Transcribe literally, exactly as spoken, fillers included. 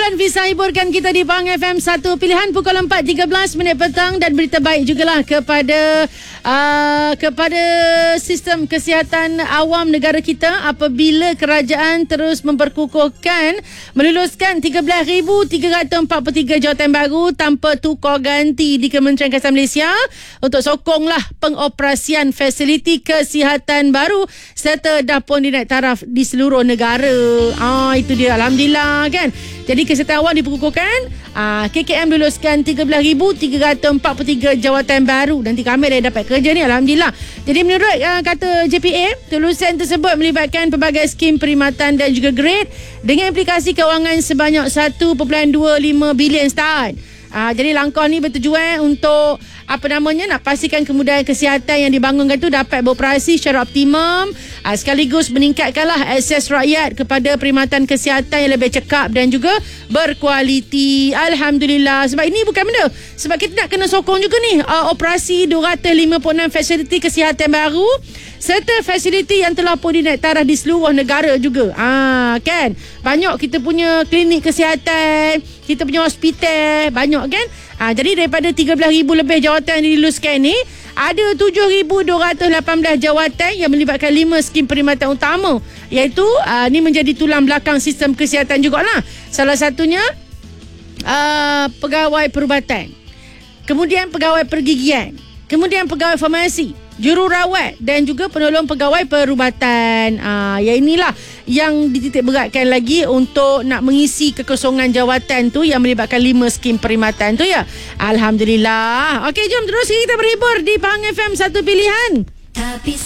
Bulan Visa hiburkan kita di Pahang F M satu pilihan pukul empat tiga belas minit petang, dan berita baik jugalah kepada uh, kepada sistem kesihatan awam negara kita apabila kerajaan terus memperkukuhkan meluluskan tiga belas ribu tiga ratus empat puluh tiga jawatan baru tanpa tukar ganti di Kementerian Kesihatan Malaysia untuk sokonglah pengoperasian fasiliti kesihatan baru serta dah pun dinaik taraf di seluruh negara. Ah, itu dia, alhamdulillah kan. Jadi kesihatan awam diperkukuhkan, ah, K K M luluskan tiga belas ribu tiga ratus empat puluh tiga jawatan baru. Nanti kami dah dapat kerja ni, alhamdulillah. Jadi menurut uh, kata J P A, kelulusan tersebut melibatkan pelbagai skim perkhidmatan dan juga grade dengan implikasi kewangan sebanyak satu perpuluhan dua lima bilion setahun. Ah, jadi langkah ni bertujuan untuk apa namanya nak pastikan kemudahan kesihatan yang dibangunkan tu dapat beroperasi secara optimum, ah, sekaligus meningkatkanlah akses rakyat kepada perkhidmatan kesihatan yang lebih cekap dan juga berkualiti. Alhamdulillah. Sebab ini bukan benda, sebab kita nak kena sokong juga ni ah, operasi dua ratus lima puluh enam fasiliti kesihatan baru serta fasiliti yang telah pun dinaik taraf di seluruh negara juga. Ah, kan? Banyak kita punya klinik kesihatan, kita punya hospital, banyak kan? Ah, jadi daripada tiga belas ribu lebih jawatan yang diluluskan ni, ada tujuh ribu dua ratus lapan belas jawatan yang melibatkan lima skim perkhidmatan utama, iaitu ah, ni menjadi tulang belakang sistem kesihatan jugalah. Salah satunya ah, pegawai perubatan, kemudian pegawai pergigian, kemudian pegawai farmasi, jururawat dan juga penolong pegawai perubatan. Ah, ya inilah yang dititik beratkan lagi untuk nak mengisi kekosongan jawatan tu yang melibatkan lima skim perkhidmatan tu ya. Alhamdulillah. Okey, jom terus kita berhibur di Pahang F M satu pilihan. Tapi